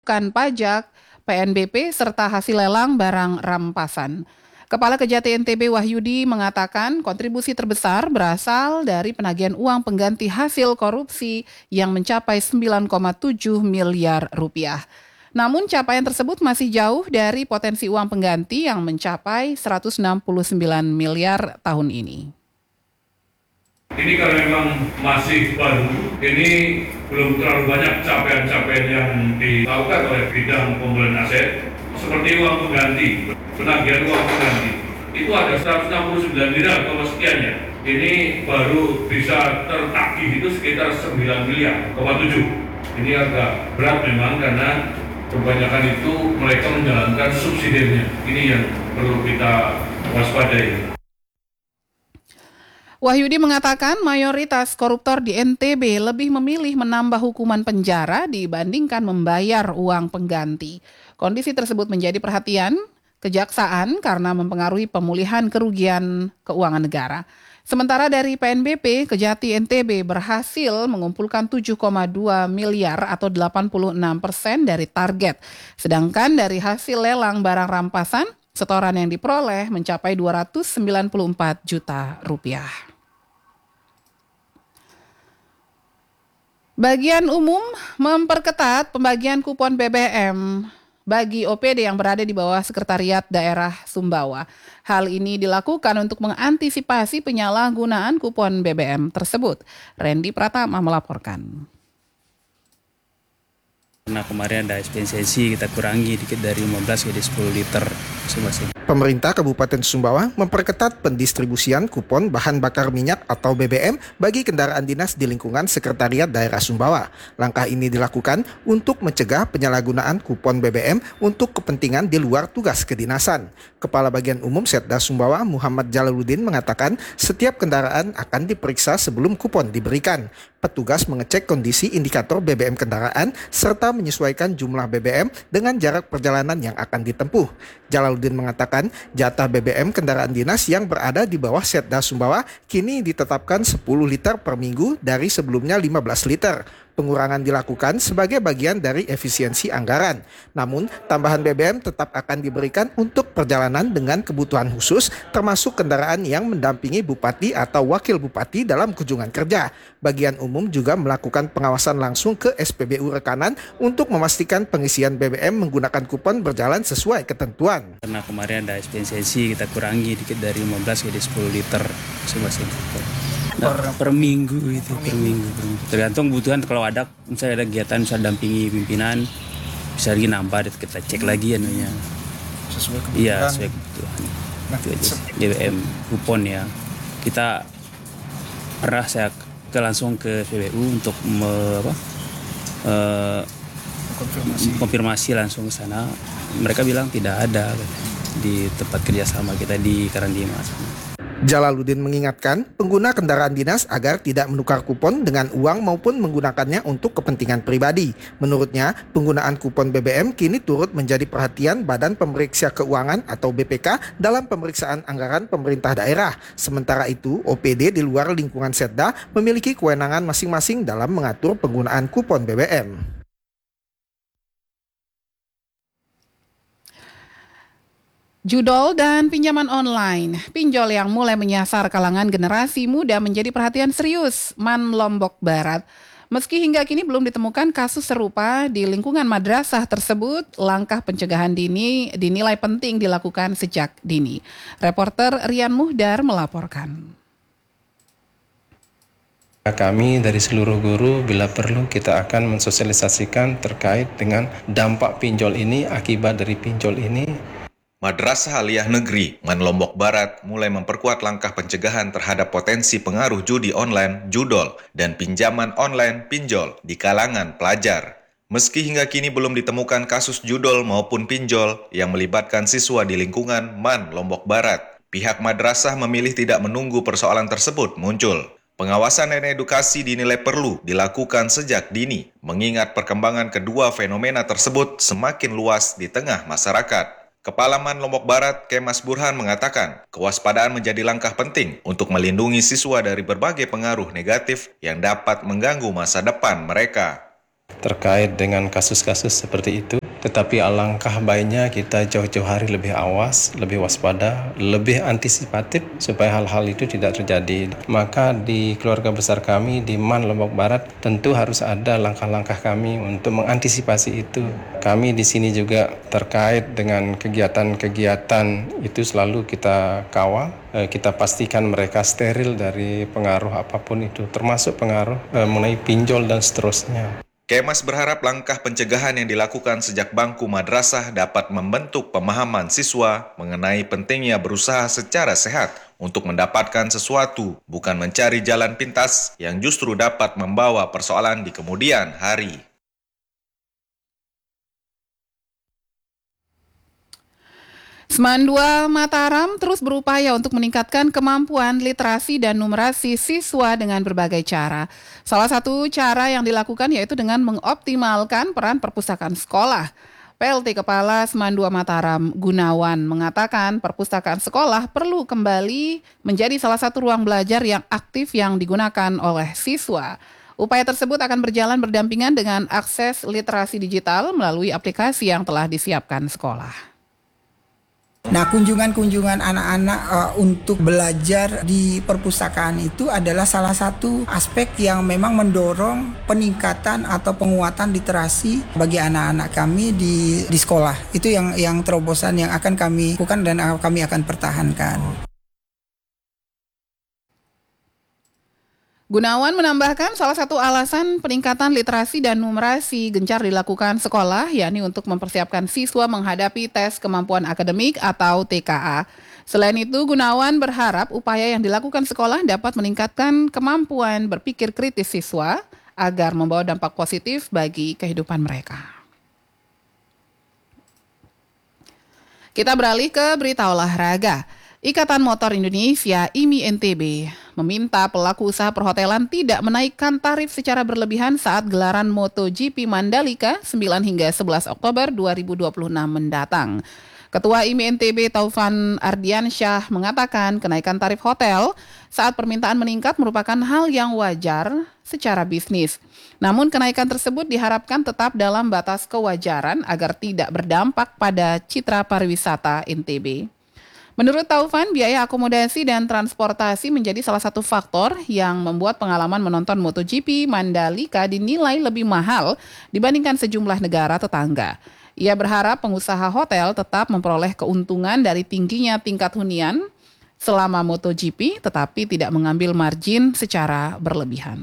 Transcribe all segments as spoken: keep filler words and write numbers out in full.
bukan pajak, P N B P, serta hasil lelang barang rampasan. Kepala Kejati N T B Wahyudi mengatakan kontribusi terbesar berasal dari penagihan uang pengganti hasil korupsi yang mencapai sembilan koma tujuh miliar rupiah. Namun capaian tersebut masih jauh dari potensi uang pengganti yang mencapai seratus enam puluh sembilan miliar tahun ini. Ini karena memang masih baru, ini belum terlalu banyak capaian-capaian yang dilakukan oleh bidang pembelian aset, seperti uang pengganti, penagihan uang pengganti. Itu ada seratus enam puluh sembilan miliar kalau sekiannya. Ini baru bisa tertagih itu sekitar sembilan miliar, tujuh. Ini agak berat memang karena kebanyakan itu mereka menjalankan subsidinya. Ini yang perlu kita waspadai. Wahyudi mengatakan mayoritas koruptor di N T B lebih memilih menambah hukuman penjara dibandingkan membayar uang pengganti. Kondisi tersebut menjadi perhatian kejaksaan karena mempengaruhi pemulihan kerugian keuangan negara. Sementara dari P N B P, Kejati N T B berhasil mengumpulkan tujuh koma dua miliar atau delapan puluh enam persen dari target. Sedangkan dari hasil lelang barang rampasan, setoran yang diperoleh mencapai dua ratus sembilan puluh empat juta rupiah. Bagian umum memperketat pembagian kupon B B M bagi O P D yang berada di bawah Sekretariat Daerah Sumbawa. Hal ini dilakukan untuk mengantisipasi penyalahgunaan kupon B B M tersebut. Randy Pratama melaporkan. Karena kemarin ada efisiensi, kita kurangi dikit dari lima belas jadi sepuluh liter. Pemerintah Kabupaten Sumbawa memperketat pendistribusian kupon bahan bakar minyak atau B B M bagi kendaraan dinas di lingkungan Sekretariat Daerah Sumbawa. Langkah ini dilakukan untuk mencegah penyalahgunaan kupon B B M untuk kepentingan di luar tugas kedinasan. Kepala Bagian Umum Setda Sumbawa Muhammad Jalaluddin mengatakan setiap kendaraan akan diperiksa sebelum kupon diberikan. Petugas mengecek kondisi indikator B B M kendaraan serta menyesuaikan jumlah B B M dengan jarak perjalanan yang akan ditempuh. Jalaluddin mengatakan jatah B B M kendaraan dinas yang berada di bawah Setda Sumbawa kini ditetapkan sepuluh liter per minggu dari sebelumnya lima belas liter. Pengurangan dilakukan sebagai bagian dari efisiensi anggaran. Namun, tambahan B B M tetap akan diberikan untuk perjalanan dengan kebutuhan khusus, termasuk kendaraan yang mendampingi bupati atau wakil bupati dalam kunjungan kerja. Bagian umum juga melakukan pengawasan langsung ke S P B U rekanan untuk memastikan pengisian B B M menggunakan kupon berjalan sesuai ketentuan. Karena kemarin ada efisiensi, kita kurangi dikit dari lima belas jadi sepuluh liter. Nah, per, per minggu itu per minggu, per minggu. Tergantung kebutuhan. Kalau ada misalnya ada kegiatan misalnya dampingi pimpinan bisa lagi nambah kita cek lagi anunya sesuai kebutuhan. Iya sesuai kebutuhan. Nah, B B M kupon ya kita pernah saya ke langsung ke S P B U untuk me, apa, uh, konfirmasi. konfirmasi langsung ke sana. Mereka bilang tidak ada di tempat kerjasama kita di Karangdima. Jalaluddin mengingatkan pengguna kendaraan dinas agar tidak menukar kupon dengan uang maupun menggunakannya untuk kepentingan pribadi. Menurutnya, penggunaan kupon B B M kini turut menjadi perhatian Badan Pemeriksa Keuangan atau B P K dalam pemeriksaan anggaran pemerintah daerah. Sementara itu, O P D di luar lingkungan Setda memiliki kewenangan masing-masing dalam mengatur penggunaan kupon B B M. Judol dan pinjaman online, pinjol yang mulai menyasar kalangan generasi muda menjadi perhatian serius Man Lombok Barat. Meski hingga kini belum ditemukan kasus serupa di lingkungan madrasah tersebut, langkah pencegahan dini dinilai penting dilakukan sejak dini. Reporter Rian Muhdar melaporkan. Kami dari seluruh guru bila perlu kita akan mensosialisasikan terkait dengan dampak pinjol ini, akibat dari pinjol ini. Madrasah Aliyah Negeri Man Lombok Barat mulai memperkuat langkah pencegahan terhadap potensi pengaruh judi online, judol, dan pinjaman online, pinjol di kalangan pelajar. Meski hingga kini belum ditemukan kasus judol maupun pinjol yang melibatkan siswa di lingkungan Man Lombok Barat, pihak madrasah memilih tidak menunggu persoalan tersebut muncul. Pengawasan dan edukasi dinilai perlu dilakukan sejak dini, mengingat perkembangan kedua fenomena tersebut semakin luas di tengah masyarakat. Kepala Man Lombok Barat, Kemas Burhan mengatakan, kewaspadaan menjadi langkah penting untuk melindungi siswa dari berbagai pengaruh negatif yang dapat mengganggu masa depan mereka. Terkait dengan kasus-kasus seperti itu, Tetapi alangkah baiknya kita jauh-jauh hari lebih awas, lebih waspada, lebih antisipatif supaya hal-hal itu tidak terjadi. Maka di keluarga besar kami di M A N Lombok Barat tentu harus ada langkah-langkah kami untuk mengantisipasi itu. Kami di sini juga terkait dengan kegiatan-kegiatan itu selalu kita kawal, kita pastikan mereka steril dari pengaruh apapun itu, termasuk pengaruh mengenai pinjol dan seterusnya. Kemas berharap langkah pencegahan yang dilakukan sejak bangku madrasah dapat membentuk pemahaman siswa mengenai pentingnya berusaha secara sehat untuk mendapatkan sesuatu, bukan mencari jalan pintas yang justru dapat membawa persoalan di kemudian hari. Seman dua Mataram terus berupaya untuk meningkatkan kemampuan literasi dan numerasi siswa dengan berbagai cara. Salah satu cara yang dilakukan yaitu dengan mengoptimalkan peran perpustakaan sekolah. P L T Kepala Seman dua Mataram, Gunawan, mengatakan perpustakaan sekolah perlu kembali menjadi salah satu ruang belajar yang aktif yang digunakan oleh siswa. Upaya tersebut akan berjalan berdampingan dengan akses literasi digital melalui aplikasi yang telah disiapkan sekolah. Nah, kunjungan-kunjungan anak-anak uh, untuk belajar di perpustakaan itu adalah salah satu aspek yang memang mendorong peningkatan atau penguatan literasi bagi anak-anak kami di di sekolah. Itu yang yang terobosan yang akan kami lakukan dan kami akan pertahankan. Gunawan menambahkan salah satu alasan peningkatan literasi dan numerasi gencar dilakukan sekolah, yakni untuk mempersiapkan siswa menghadapi tes kemampuan akademik atau T K A. Selain itu, Gunawan berharap upaya yang dilakukan sekolah dapat meningkatkan kemampuan berpikir kritis siswa agar membawa dampak positif bagi kehidupan mereka. Kita beralih ke berita olahraga. Ikatan Motor Indonesia I M I N T B meminta pelaku usaha perhotelan tidak menaikkan tarif secara berlebihan saat gelaran MotoGP Mandalika sembilan hingga sebelas Oktober dua ribu dua puluh enam mendatang. Ketua I M I N T B Taufan Ardiansyah mengatakan kenaikan tarif hotel saat permintaan meningkat merupakan hal yang wajar secara bisnis. Namun kenaikan tersebut diharapkan tetap dalam batas kewajaran agar tidak berdampak pada citra pariwisata N T B. Menurut Taufan, biaya akomodasi dan transportasi menjadi salah satu faktor yang membuat pengalaman menonton MotoGP Mandalika dinilai lebih mahal dibandingkan sejumlah negara tetangga. Ia berharap pengusaha hotel tetap memperoleh keuntungan dari tingginya tingkat hunian selama MotoGP, tetapi tidak mengambil margin secara berlebihan.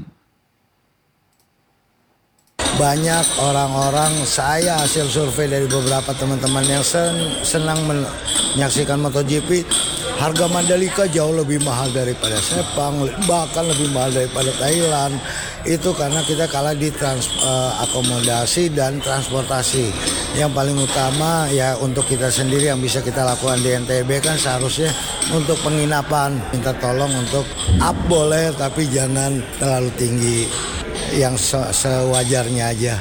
Banyak orang-orang, saya hasil survei dari beberapa teman-teman yang sen- senang menyaksikan MotoGP, harga Mandalika jauh lebih mahal daripada Sepang, bahkan lebih mahal daripada Thailand. Itu karena kita kalah di trans, uh, akomodasi dan transportasi. Yang paling utama ya untuk kita sendiri yang bisa kita lakukan di N T B kan seharusnya untuk penginapan. Minta tolong untuk up boleh tapi jangan terlalu tinggi. Yang se- sewajarnya aja.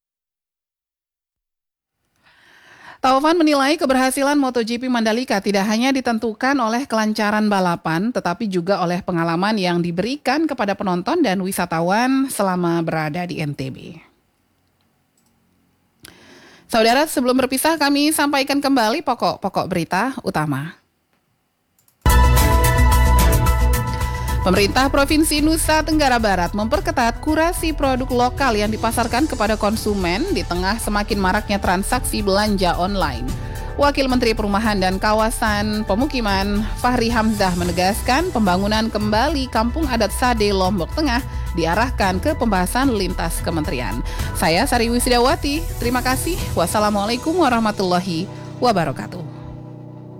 Taufan menilai keberhasilan MotoGP Mandalika tidak hanya ditentukan oleh kelancaran balapan, tetapi juga oleh pengalaman yang diberikan kepada penonton dan wisatawan selama berada di N T B. Saudara, sebelum berpisah kami sampaikan kembali pokok-pokok berita utama. Pemerintah Provinsi Nusa Tenggara Barat memperketat kurasi produk lokal yang dipasarkan kepada konsumen di tengah semakin maraknya transaksi belanja online. Wakil Menteri Perumahan dan Kawasan Pemukiman Fahri Hamzah menegaskan pembangunan kembali Kampung Adat Sade Lombok Tengah diarahkan ke pembahasan lintas kementerian. Saya Sari Wisdawati, terima kasih. Wassalamualaikum warahmatullahi wabarakatuh.